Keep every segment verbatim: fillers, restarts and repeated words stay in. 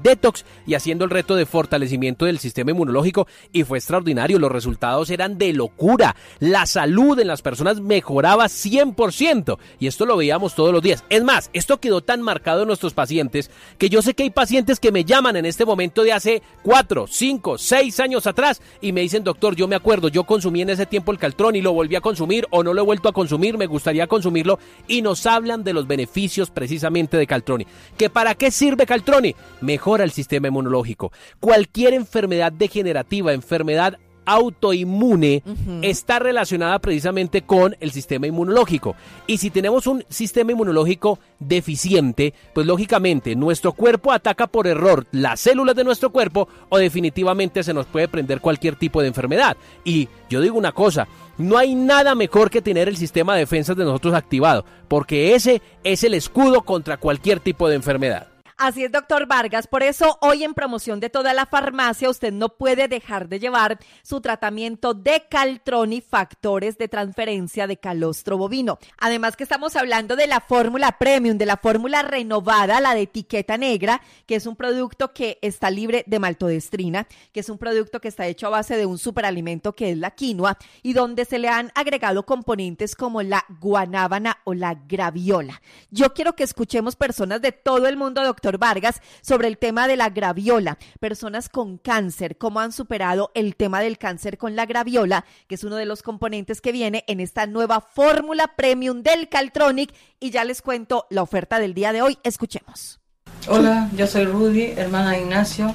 detox y haciendo el reto de fortalecimiento del sistema inmunológico y fue extraordinario, los resultados eran de locura, la salud en las personas mejoraba cien por ciento y esto lo veíamos todos los días. Es más, esto quedó tan marcado en nuestros pacientes que yo sé que hay pacientes que me llaman en este momento de hace cuatro, cinco, seis años atrás y me dicen, doctor, yo me acuerdo, yo consumí en ese tiempo el Caltrón y lo volví a consumir o no lo he vuelto a consumir, me gustaría consumirlo y nos hablan de los beneficios precisamente de Caltroni. ¿Que para qué sirve Caltroni? Mejora el sistema inmunológico. Cualquier enfermedad degenerativa, enfermedad autoinmune uh-huh. está relacionada precisamente con el sistema inmunológico y si tenemos un sistema inmunológico deficiente, pues lógicamente nuestro cuerpo ataca por error las células de nuestro cuerpo o definitivamente se nos puede prender cualquier tipo de enfermedad. Y yo digo una cosa, no hay nada mejor que tener el sistema de defensas de nosotros activado, porque ese es el escudo contra cualquier tipo de enfermedad. Así es, doctor Vargas. Por eso hoy en promoción de toda la farmacia usted no puede dejar de llevar su tratamiento de Caltroni Factores de Transferencia de Calostro Bovino. Además que estamos hablando de la fórmula premium, de la fórmula renovada, la de etiqueta negra, que es un producto que está libre de maltodestrina, que es un producto que está hecho a base de un superalimento que es la quinoa y donde se le han agregado componentes como la guanábana o la graviola. Yo quiero que escuchemos personas de todo el mundo, doctor Vargas, sobre el tema de la graviola, personas con cáncer, cómo han superado el tema del cáncer con la graviola, que es uno de los componentes que viene en esta nueva fórmula premium del Caltronic, y ya les cuento la oferta del día de hoy. Escuchemos. Hola, yo soy Rudy, hermana de Ignacio,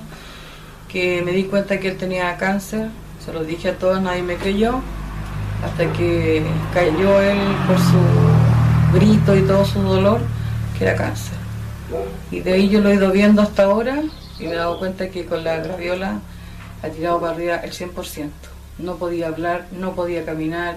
que me di cuenta que él tenía cáncer, se lo dije a todos, nadie me creyó, hasta que cayó él por su grito y todo su dolor, que era cáncer. Y de ahí yo lo he ido viendo hasta ahora y me he dado cuenta que con la graviola ha tirado para arriba el cien por ciento. No podía hablar, no podía caminar,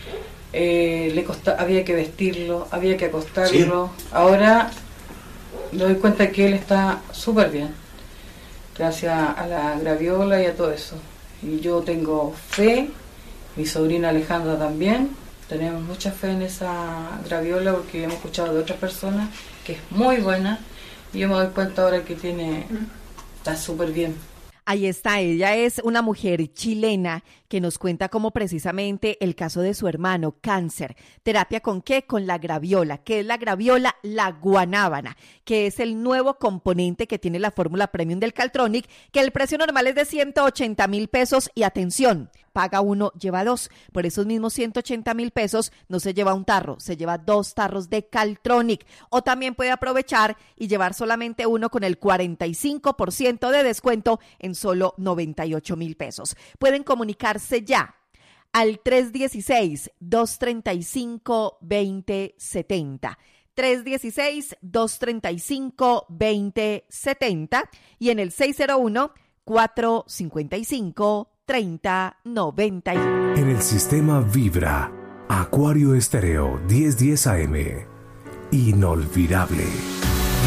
eh, le costa, había que vestirlo, había que acostarlo. Sí. Ahora me doy cuenta que él está súper bien, gracias a la graviola y a todo eso. Y yo tengo fe, mi sobrina Alejandra también. Tenemos mucha fe en esa graviola porque hemos escuchado de otras personas que es muy buena y yo me doy cuenta ahora que tiene, está súper bien. Ahí está, ella es una mujer chilena que nos cuenta cómo precisamente el caso de su hermano, cáncer. ¿Terapia con qué? Con la graviola. ¿Qué es la graviola? La guanábana, que es el nuevo componente que tiene la fórmula premium del Caltronic, que el precio normal es de ciento ochenta mil pesos y atención, paga uno, lleva dos. Por esos mismos ciento ochenta mil pesos no se lleva un tarro, se lleva dos tarros de Caltronic. O también puede aprovechar y llevar solamente uno con el cuarenta y cinco por ciento de descuento en solo noventa y ocho mil pesos. Pueden comunicarse ya al tres uno seis, dos tres cinco, dos cero siete cero. tres uno seis, dos tres cinco, dos cero siete cero y en el seis cero uno, cuatro cinco cinco, tres cero nueve uno. En el sistema Vibra, Acuario Estéreo diez diez A M. Inolvidable.